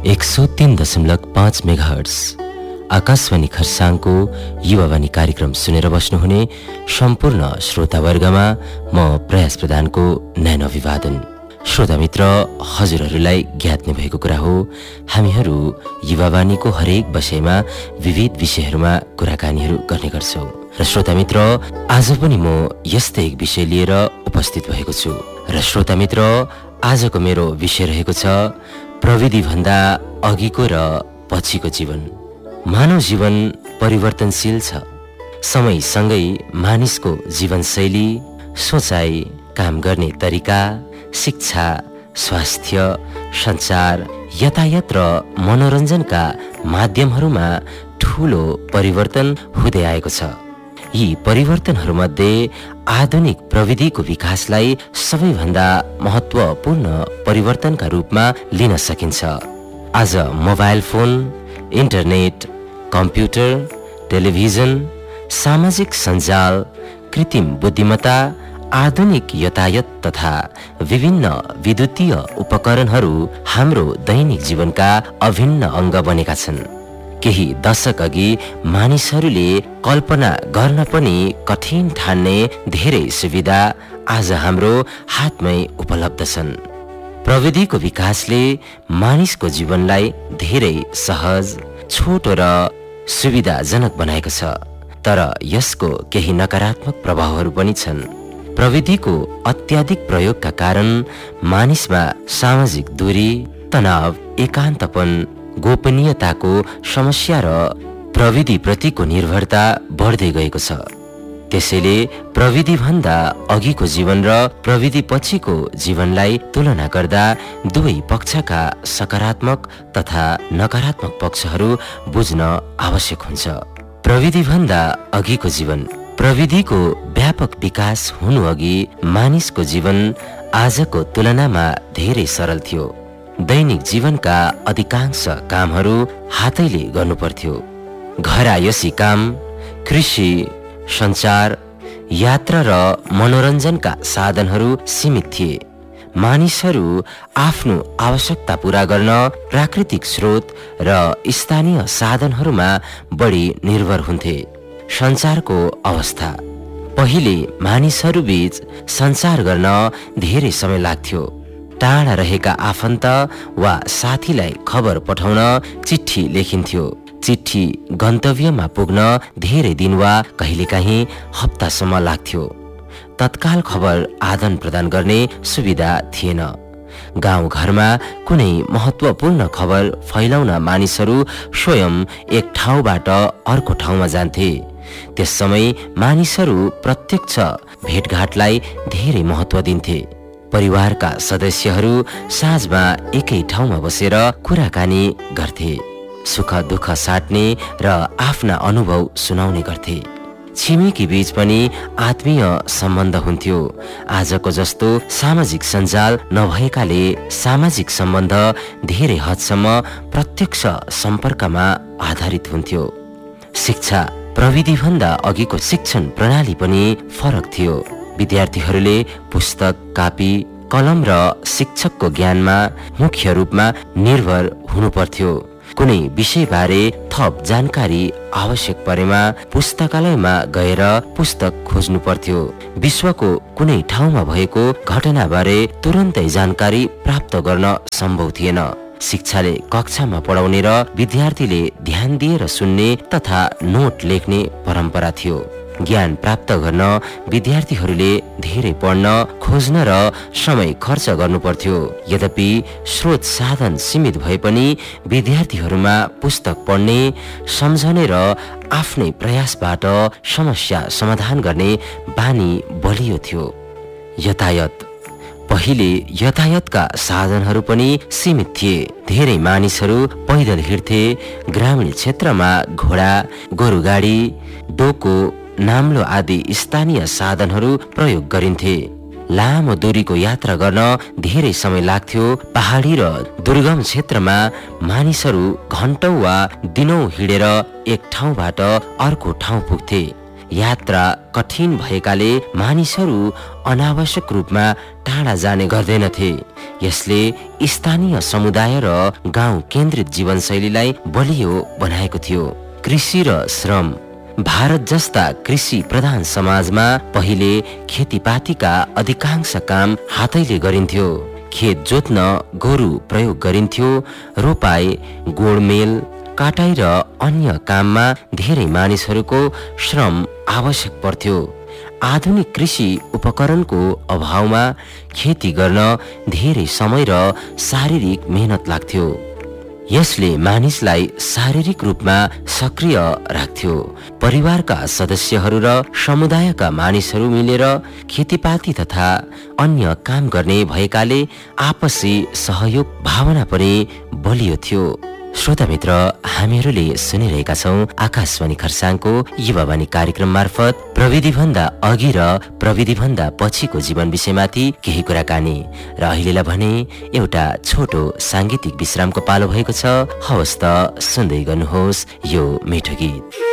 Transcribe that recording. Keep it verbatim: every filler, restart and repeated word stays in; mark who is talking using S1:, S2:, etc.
S1: एक सौ तीन दशमलव पाँच मेगाहर्ट्ज आकाशवाणी खरसाङको युवावाणी कार्यक्रम सुनेर बस्नुहुने सम्पूर्ण श्रोतावर्गमा म प्रयास प्रधानको न्यानो अभिवादन। श्रोता मित्र, हजुरहरूलाई ज्ञात नै भएको कुरा हो, हामीहरू युवावाणीको हरेक विषयमा विविध विषयहरूमा कुराकानीहरू गर्ने गर्छौँ। र श्रोता मित्र, आज पनि म यस्तै एक विषय लिएर उपस्थित भएको छु। र श्रोता मित्र, आजको मेरो विषय रहेको छ प्रविधि भन्दा अघिको र पछिको जीवन। मानव जीवन परिवर्तनशील छ। समयसँगै मानिसको जीवनशैली, सोचाइ, काम गर्ने तरिका, शिक्षा, स्वास्थ्य, सञ्चार, यातायात र मनोरञ्जनका माध्यमहरूमा ठूलो परिवर्तन हुँदै आएको छ। यी परिवर्तनहरूमध्ये आधुनिक प्रविधिको विकासलाई सबैभन्दा महत्त्वपूर्ण परिवर्तनका रूपमा लिन सकिन्छ। आज mobile phone, internet, computer, television, सामाजिक सञ्जाल, कृत्रिम बुद्धिमत्ता, आधुनिक यातायात तथा विभिन्न विद्युतीय उपकरणहरू हाम्रो दैनिक जीवनका अभिन्न अङ्ग बनेका छन्। केही दशक अघि मानिसहरूले कल्पना गर्न पनि कठिन ठान्ने धेरै सुविधा आज हाम्रो हातमै उपलब्ध छन्। प्रविधिको विकासले मानिसको जीवनलाई धेरै सहज, छोटो र सुविधाजनक बनाएको छ। तर यसको केही नकारात्मक प्रभावहरू पनि छन्। प्रविधिको अत्याधिक प्रयोगका कारण मानिसमा सामाजिक दूरी, तनाव, एकान्तपन, गोपनीयताको समस्या र प्रविधि प्रतिको निर्भरता बढ्दै गएको छ। त्यसैले प्रविधि भन्दा अघिको जीवन र प्रविधि पछिको जीवनलाई तुलना गर्दा दुवै पक्षका सकारात्मक तथा नकारात्मक पक्षहरू बुझ्न आवश्यक हुन्छ। प्रविधि भन्दा अघिको जीवन। प्रविधिको व्यापक विकास हुनु अघि मानिसको जीवन आजको तुलनामा धेरै सरल थियो। दैनिक जीवनका अधिकांश कामहरू हातैले गर्नुपर्थ्यो। घरायसी काम, कृषि, सञ्चार, यात्रा र मनोरञ्जनका साधनहरू सीमित थिए। मानिसहरू आफ्नो आवश्यकता पूरा गर्न प्राकृतिक स्रोत र स्थानीय साधनहरूमा बढी निर्भर हुन्थे। सञ्चारको अवस्था। पहिले मानिसहरूबीच सञ्चार गर्न धेरै समय लाग्थ्यो। टाढा रहेका आफन्त वा साथीलाई खबर पठाउन चिठी लेखिन्थ्यो। चिठी गन्तव्यमा पुग्न धेरै दिन वा कहिलेकाहीँ हप्तासम्म लाग्थ्यो। तत्काल खबर आदान प्रदान गर्ने सुविधा थिएन। गाउँघरमा कुनै महत्त्वपूर्ण खबर फैलाउन मानिसहरू स्वयं एक ठाउँबाट अर्को ठाउँमा जान्थे। त्यस समय मानिसहरू प्रत्यक्ष भेटघाटलाई धेरै महत्त्व दिन्थे। परिवारका सदस्यहरू साँझमा एकै ठाउँमा बसेर कुराकानी गर्थे, सुख दुःख साट्ने र आफ्ना अनुभव सुनाउने गर्थे। छिमेकी बीच पनि आत्मीय सम्बन्ध हुन्थ्यो। आजको जस्तो सामाजिक सञ्जाल नभएकाले सामाजिक सम्बन्ध धेरै हदसम्म प्रत्यक्ष सम्पर्कमा आधारित हुन्थ्यो। शिक्षा। प्रविधि भन्दा अघिको शिक्षण प्रणाली पनि फरक थियो। विद्यार्थीहरूले पुस्तक, कापी, कलम र शिक्षकको ज्ञानमा मुख्य रूपमा निर्भर हुनुपर्थ्यो। कुनै विषयबारे थप जानकारी आवश्यक परेमा पुस्तकालयमा गएर पुस्तक खोज्नु पर्थ्यो। विश्वको कुनै ठाउँमा भएको घटनाबारे तुरन्तै जानकारी प्राप्त गर्न सम्भव थिएन। शिक्षाले कक्षामा पढाउने र विद्यार्थीले ध्यान दिएर सुन्ने तथा नोट लेख्ने परम्परा थियो। ज्ञान प्राप्त गर्न विद्यार्थीहरूले धेरै पढ्न, खोज्न र समय खर्च गर्नुपर्थ्यो। यद्यपि स्रोत साधन सीमित भए पनि विद्यार्थीहरूमा पुस्तक पढ्ने, सम्झने र आफ्नै प्रयासबाट समस्या समाधान गर्ने बानी बलियो थियो। यातायात। पहिले यातायातका साधनहरू पनि सीमित थिए। धेरै मानिसहरू पैदल हिँड्थे। ग्रामीण क्षेत्रमा घोडा, गोरुगाडी, डोको, नाम्लो आदि स्थानीय साधनहरू प्रयोग गरिन्थे। लामो दूरीको यात्रा गर्न धेरै समय लाग्थ्यो। पहाडी र दुर्गम क्षेत्रमा मानिसहरू घण्टौं वा दिनौं हिँडेर एक ठाउँबाट अर्को ठाउँ पुग्थे। यात्रा कठिन भएकाले मानिसहरू अनावश्यक रूपमा टाढा जाने गर्दैनथे। यसले स्थानीय समुदाय र गाउँ केन्द्रित जीवनशैलीलाई बलियो बनाएको थियो। कृषि र श्रम। भारत जस्ता कृषि प्रधान समाजमा पहिले खेतीपातीका अधिकांश काम हातैले गरिन्थ्यो। खेत जोत्न गोरु प्रयोग गरिन्थ्यो। रोपाई, गोडमेल, काटाई र अन्य काममा धेरै मानिसहरूको श्रम आवश्यक पर्थ्यो। आधुनिक कृषि उपकरणको अभावमा खेती गर्न धेरै समय र शारीरिक मेहनत लाग्थ्यो। यसले मानिसलाई शारीरिक रूपमा सक्रिय राख्थ्यो। परिवारका सदस्यहरू र समुदायका मानिसहरू मिलेर खेतीपाती तथा अन्य काम गर्ने भएकाले आपसी सहयोग भावना पनि बलियो थियो। श्रोता मित्र, हामीहरूले सुनिरहेका छौं आकाशवाणी खरसाङको युवावाणी कार्यक्रम मार्फत प्रविधि भन्दा अघि र प्रविधि भन्दा पछिको जीवन विषयमाथि केही कुराकानी। र अहिलेलाई भने एउटा छोटो सांगीतिक विश्रामको पालो भएको छ। हवस् त सुन्दै गर्नुहोस् यो मिठो गीत।